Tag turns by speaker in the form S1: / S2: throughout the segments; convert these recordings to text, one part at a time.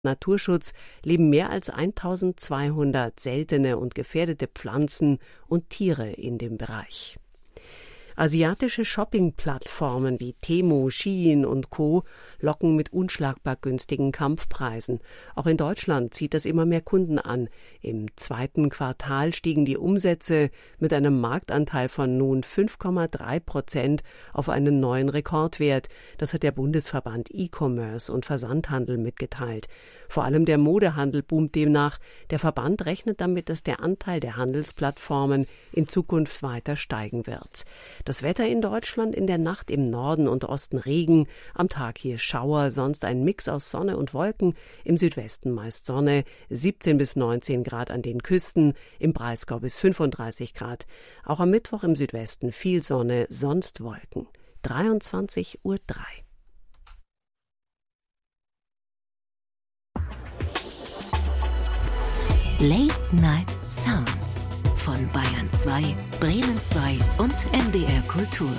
S1: Naturschutz leben mehr als 1200 seltene und gefährdete Pflanzen und Tiere in dem Bereich. Asiatische Shopping-Plattformen wie Temu, Shein und Co. locken mit unschlagbar günstigen Kampfpreisen. Auch in Deutschland zieht das immer mehr Kunden an. Im zweiten Quartal stiegen die Umsätze mit einem Marktanteil von nun 5,3% auf einen neuen Rekordwert. Das hat der Bundesverband E-Commerce und Versandhandel mitgeteilt. Vor allem der Modehandel boomt demnach. Der Verband rechnet damit, dass der Anteil der Handelsplattformen in Zukunft weiter steigen wird. Das Wetter in Deutschland: in der Nacht im Norden und Osten Regen, am Tag hier Schauer, sonst ein Mix aus Sonne und Wolken, im Südwesten meist Sonne, 17 bis 19 Grad an den Küsten, im Breisgau bis 35 Grad. Auch am Mittwoch im Südwesten viel Sonne, sonst Wolken. 23:03 Uhr.
S2: Late Night Sounds von Bayern 2, Bremen 2 und NDR Kultur.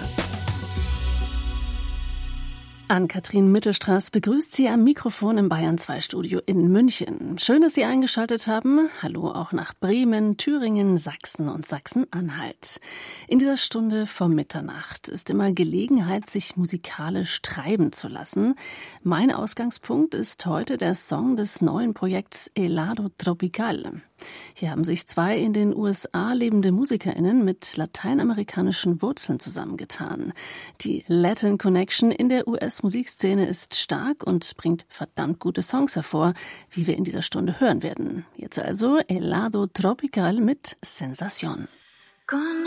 S3: Ann-Kathrin Mittelstraß begrüßt Sie am Mikrofon im Bayern 2 Studio in München. Schön, dass Sie eingeschaltet haben. Hallo auch nach Bremen, Thüringen, Sachsen und Sachsen-Anhalt. In dieser Stunde vor Mitternacht ist immer Gelegenheit, sich musikalisch treiben zu lassen. Mein Ausgangspunkt ist heute der Song des neuen Projekts Helado Tropical. Hier haben sich zwei in den USA lebende MusikerInnen mit lateinamerikanischen Wurzeln zusammengetan. Die Latin Connection in der US-Musikszene ist stark und bringt verdammt gute Songs hervor, wie wir in dieser Stunde hören werden. Jetzt also Helado Tropical mit Sensación.